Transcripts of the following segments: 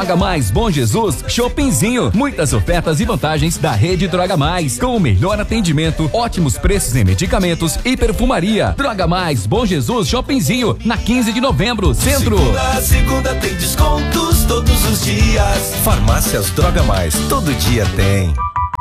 Droga Mais Bom Jesus, Shoppingzinho. Muitas ofertas e vantagens da rede Droga Mais, com o melhor atendimento, ótimos preços em medicamentos e perfumaria. Droga Mais Bom Jesus, Shoppingzinho, na 15 de novembro, Centro. Segunda tem descontos todos os dias. Farmácias Droga Mais, todo dia tem.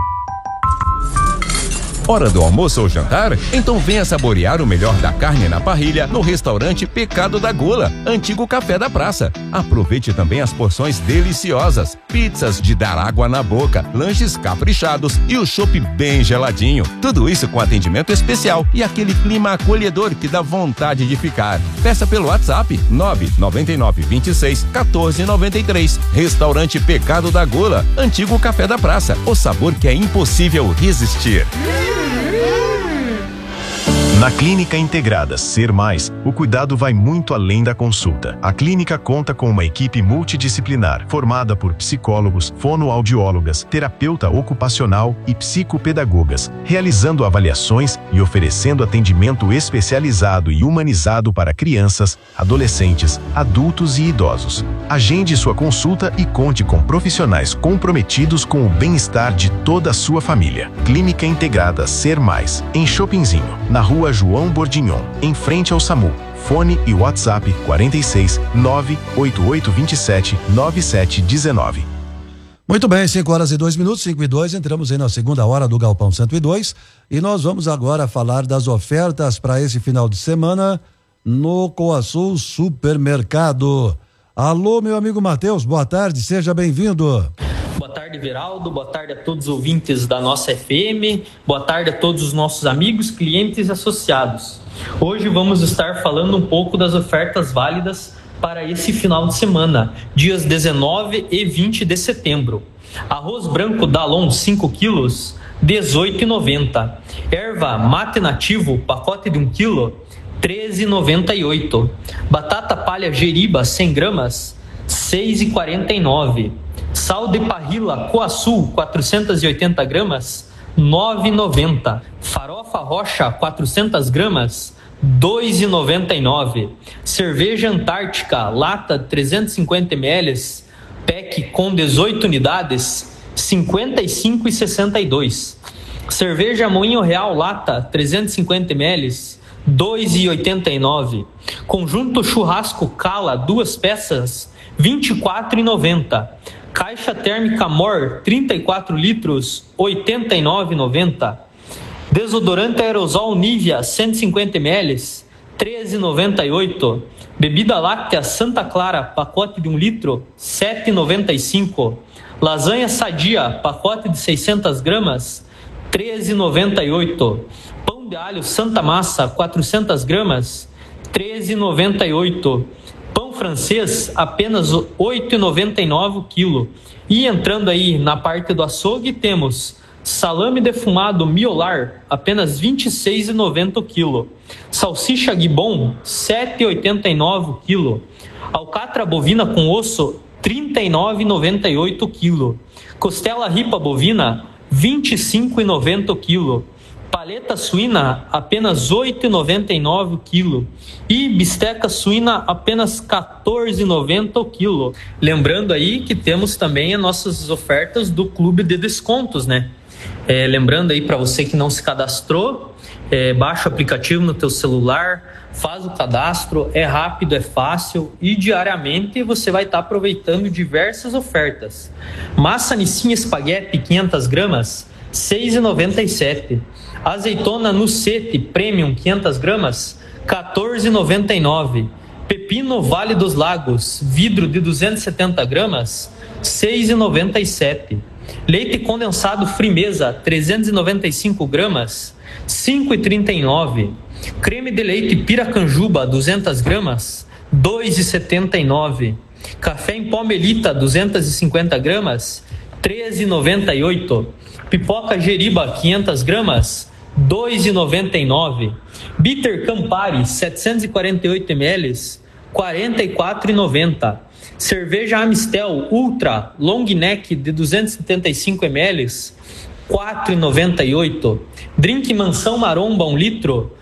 Hora do almoço ou jantar? Então venha saborear o melhor da carne na parrilha no restaurante Pecado da Gula, antigo Café da Praça. Aproveite também as porções deliciosas, pizzas de dar água na boca, lanches caprichados e o chopp bem geladinho. Tudo isso com atendimento especial e aquele clima acolhedor que dá vontade de ficar. Peça pelo WhatsApp 999 26 14 93. Restaurante Pecado da Gula, antigo Café da Praça. O sabor que é impossível resistir. Na Clínica Integrada Ser Mais, o cuidado vai muito além da consulta. A clínica conta com uma equipe multidisciplinar, formada por psicólogos, fonoaudiólogas, terapeuta ocupacional e psicopedagogas, realizando avaliações e oferecendo atendimento especializado e humanizado para crianças, adolescentes, adultos e idosos. Agende sua consulta e conte com profissionais comprometidos com o bem-estar de toda a sua família. Clínica Integrada Ser Mais, em Shoppingzinho, na Rua João Bordignon, em frente ao SAMU. Fone e WhatsApp 46 98827 9719. Muito bem, 5h02, 5:02, entramos aí na segunda hora do Galpão 102 e nós vamos agora falar das ofertas para esse final de semana no Coasul Supermercado. Alô, meu amigo Matheus, boa tarde, seja bem-vindo. Boa tarde, Veraldo. Boa tarde a todos os ouvintes da nossa FM. Boa tarde a todos os nossos amigos, clientes e associados. Hoje vamos estar falando um pouco das ofertas válidas para esse final de semana, dias 19 e 20 de setembro. Arroz branco Dalon 5 quilos, R$18,90. Erva mate nativo, pacote de 1 quilo, R$13,98. Batata palha Jeriba 100 gramas, R$6,49. Sal de parrilla Coasul 480 gramas, R$9,90. Farofa rocha 400 gramas, R$2,99. Cerveja Antártica lata 350 ml, pack com 18 unidades, R$55,62. Cerveja Moinho Real lata 350 ml, R$2,89. Conjunto churrasco Cala 2 peças, R$24,90. Caixa térmica Mor 34 litros, R$89,90. Desodorante aerosol Nivea 150 ml, R$13,98. Bebida láctea Santa Clara, pacote de 1 litro, R$7,95. Lasanha Sadia, pacote de 600 gramas, R$13,98. Pão de alho Santa Massa, 400 gramas, R$13,98. Pão francês, apenas R$8,99 o quilo. E entrando aí na parte do açougue, temos salame defumado Miolar, apenas R$26,90 o quilo. Salsicha Guibon, R$7,89 o quilo. Alcatra bovina com osso, R$39,98 o quilo. Costela ripa bovina, R$25,90 o quilo. Paleta suína, apenas R$8,99 o quilo. E bisteca suína, apenas R$14,90 o quilo. Lembrando aí que temos também as nossas ofertas do Clube de Descontos, né? Lembrando aí para você que não se cadastrou, baixa o aplicativo no teu celular, faz o cadastro, é rápido, é fácil e diariamente você vai estar aproveitando diversas ofertas. Massa Nissin Espaguete 500 gramas, R$6,97. Azeitona Nucete Premium 500 gramas, R$14,99. Pepino Vale dos Lagos, vidro de 270 gramas, R$6,97. Leite condensado Frimeza 395 gramas, R$5,39. Creme de leite Piracanjuba 200 gramas, R$2,79. Café em pó Melita 250 gramas, R$13,98. Pipoca Jeriba 500 gramas, R$2,99. Bitter Campari 748 ml, R$44,90. Cerveja Amistel Ultra Long Neck de 275 ml, R$4,98. Drink Mansão Maromba 1 litro,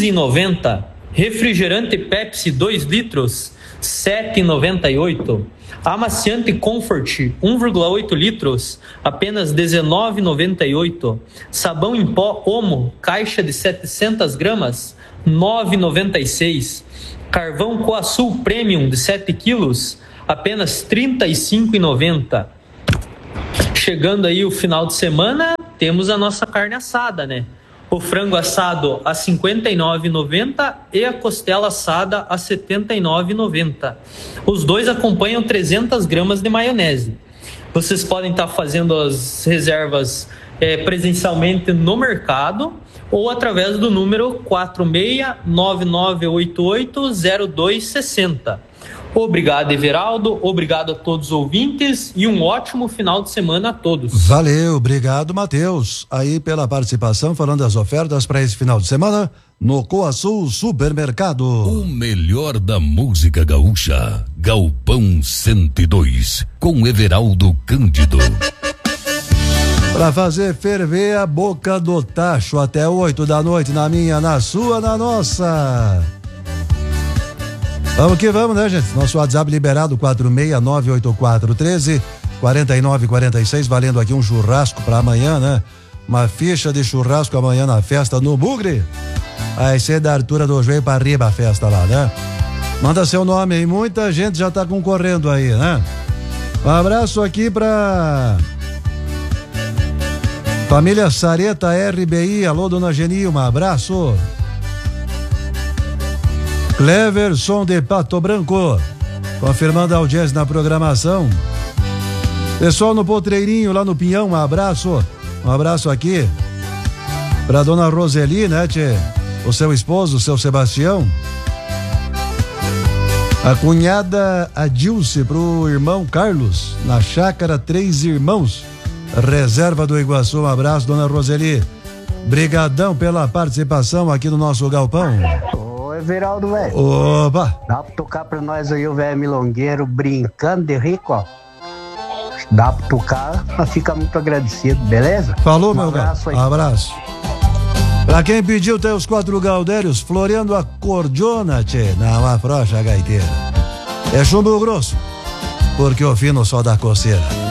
R$15,90. Refrigerante Pepsi 2 litros, R$7,98. Amaciante Comfort, 1,8 litros, apenas R$19,98. Sabão em pó Omo, caixa de 700 gramas, R$9,96. Carvão Coasul Premium de 7 quilos, apenas R$35,90. Chegando aí o final de semana, temos a nossa carne assada, né? O frango assado a R$ 59,90 e a costela assada a R$ 79,90. Os dois acompanham 300 gramas de maionese. Vocês podem estar fazendo as reservas presencialmente no mercado ou através do número 4699880260. Obrigado, Everaldo. Obrigado a todos os ouvintes e um ótimo final de semana a todos. Valeu, obrigado, Matheus. Aí pela participação, falando das ofertas para esse final de semana no Coasul Supermercado. O melhor da música gaúcha, Galpão 102, com Everaldo Cândido. Para fazer ferver a boca do tacho até 8 da noite, na minha, na sua, na nossa. Vamos que vamos, né, gente? Nosso WhatsApp liberado 46984134946, valendo aqui um churrasco para amanhã, né? Uma ficha de churrasco amanhã na festa no Bugre. Vai ser da Artura do Joelho para arriba a festa lá, né? Manda seu nome aí, muita gente já tá concorrendo aí, né? Um abraço aqui pra família Sareta RBI, alô, dona Geni, um abraço. Cleverson de Pato Branco, confirmando a audiência na programação. Pessoal no Potreirinho, lá no Pinhão, um abraço aqui pra dona Roseli, né, tchê? O seu esposo, o seu Sebastião. A cunhada Adilce pro irmão Carlos, na chácara Três Irmãos, reserva do Iguaçu, um abraço, dona Roseli. Brigadão pela participação aqui no nosso galpão. Everaldo, velho. Opa! Dá pra tocar pra nós aí o velho milongueiro brincando de rico, ó. Dá pra tocar, fica muito agradecido, beleza? Falou, meu abraço aí. Abraço. Pra quem pediu, tem os 4 Gaudérios floreando a cordiona, tchê. Não, a frouxa gaiteira. É chumbo grosso, porque o fino só dá coceira.